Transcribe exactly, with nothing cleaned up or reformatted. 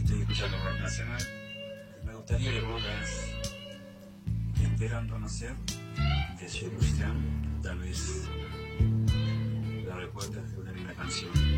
estoy escuchando rock nacional. Me gustaría que pongas Esperando Nacer de Sebastián. Tal vez la respuesta es una linda canción.